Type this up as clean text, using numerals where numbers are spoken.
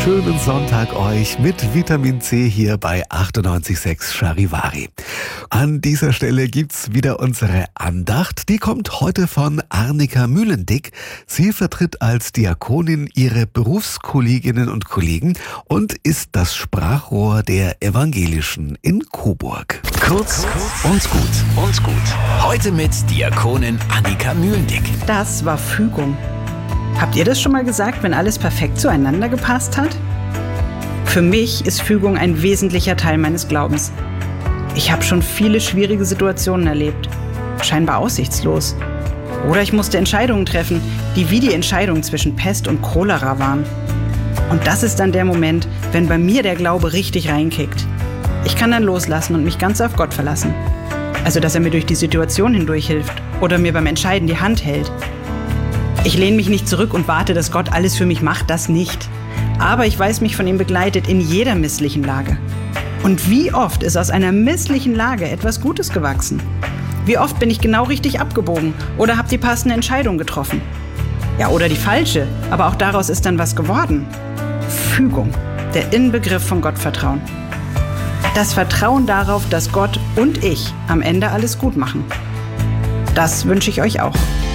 schönen Sonntag euch mit Vitamin C hier bei 98.6 Charivari. An dieser Stelle gibt's wieder unsere Andacht. Die kommt heute von Arnika Mühlendick. Sie vertritt als Diakonin ihre Berufskolleginnen und Kollegen und ist das Sprachrohr der Evangelischen in Coburg. Kurz und gut. Heute mit Diakonin Arnika Mühlendick. Das war Fügung. Habt ihr das schon mal gesagt, wenn alles perfekt zueinander gepasst hat? Für mich ist Fügung ein wesentlicher Teil meines Glaubens. Ich habe schon viele schwierige Situationen erlebt, scheinbar aussichtslos. Oder ich musste Entscheidungen treffen, die wie die Entscheidung zwischen Pest und Cholera waren. Und das ist dann der Moment, wenn bei mir der Glaube richtig reinkickt. Ich kann dann loslassen und mich ganz auf Gott verlassen. Also, dass er mir durch die Situation hindurch hilft oder mir beim Entscheiden die Hand hält. Ich lehne mich nicht zurück und warte, dass Gott alles für mich macht, das nicht. Aber ich weiß mich von ihm begleitet in jeder misslichen Lage. Und wie oft ist aus einer misslichen Lage etwas Gutes gewachsen? Wie oft bin ich genau richtig abgebogen oder habe die passende Entscheidung getroffen? Ja, oder die falsche, aber auch daraus ist dann was geworden. Fügung, der Inbegriff von Gottvertrauen. Das Vertrauen darauf, dass Gott und ich am Ende alles gut machen. Das wünsche ich euch auch.